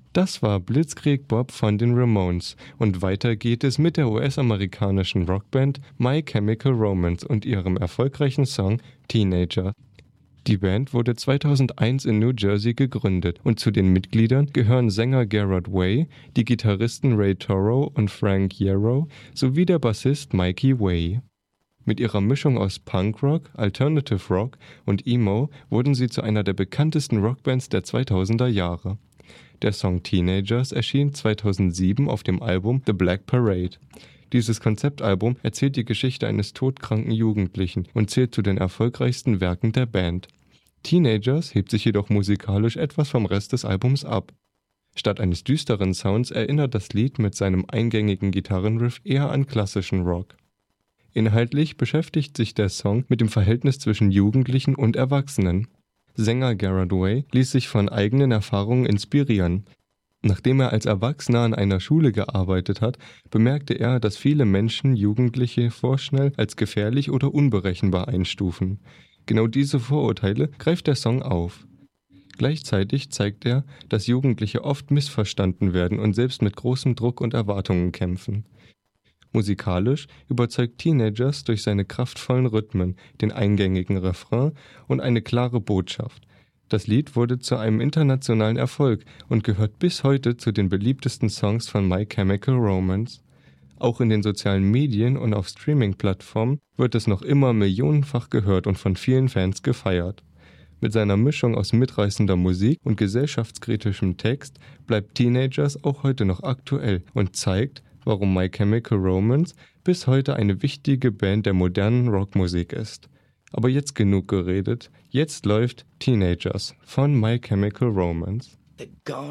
Das war Blitzkrieg Bob von den Ramones und weiter geht es mit der US-amerikanischen Rockband My Chemical Romance und ihrem erfolgreichen Song Teenager. Die Band wurde 2001 in New Jersey gegründet und zu den Mitgliedern gehören Sänger Gerard Way, die Gitarristen Ray Toro und Frank Iero sowie der Bassist Mikey Way. Mit ihrer Mischung aus Punkrock, Alternative Rock und Emo wurden sie zu einer der bekanntesten Rockbands der 2000er Jahre. Der Song Teenagers erschien 2007 auf dem Album The Black Parade. Dieses Konzeptalbum erzählt die Geschichte eines todkranken Jugendlichen und zählt zu den erfolgreichsten Werken der Band. Teenagers hebt sich jedoch musikalisch etwas vom Rest des Albums ab. Statt eines düsteren Sounds erinnert das Lied mit seinem eingängigen Gitarrenriff eher an klassischen Rock. Inhaltlich beschäftigt sich der Song mit dem Verhältnis zwischen Jugendlichen und Erwachsenen. Sänger Gerard Way ließ sich von eigenen Erfahrungen inspirieren. Nachdem er als Erwachsener an einer Schule gearbeitet hat, bemerkte er, dass viele Menschen Jugendliche vorschnell als gefährlich oder unberechenbar einstufen. Genau diese Vorurteile greift der Song auf. Gleichzeitig zeigt er, dass Jugendliche oft missverstanden werden und selbst mit großem Druck und Erwartungen kämpfen. Musikalisch überzeugt Teenagers durch seine kraftvollen Rhythmen, den eingängigen Refrain und eine klare Botschaft. Das Lied wurde zu einem internationalen Erfolg und gehört bis heute zu den beliebtesten Songs von My Chemical Romance. Auch in den sozialen Medien und auf Streaming-Plattformen wird es noch immer millionenfach gehört und von vielen Fans gefeiert. Mit seiner Mischung aus mitreißender Musik und gesellschaftskritischem Text bleibt Teenagers auch heute noch aktuell und zeigt, warum My Chemical Romance bis heute eine wichtige Band der modernen Rockmusik ist. Aber jetzt genug geredet, jetzt läuft Teenagers von My Chemical Romance.